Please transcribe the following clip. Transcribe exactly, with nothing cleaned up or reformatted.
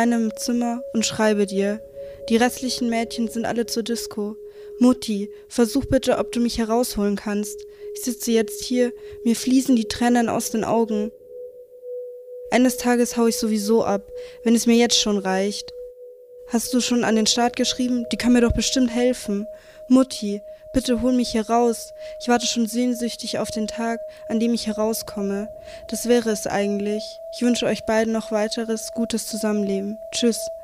meinem Zimmer und schreibe dir. Die restlichen Mädchen sind alle zur Disco. Mutti, versuch bitte, ob du mich herausholen kannst. Ich sitze jetzt hier, mir fließen die Tränen aus den Augen. Eines Tages hau ich sowieso ab, wenn es mir jetzt schon reicht. Hast du schon an den Staat geschrieben? Die kann mir doch bestimmt helfen. Mutti, bitte hol mich hier raus. Ich warte schon sehnsüchtig auf den Tag, an dem ich herauskomme. Das wäre es eigentlich. Ich wünsche euch beiden noch weiteres gutes Zusammenleben. Tschüss.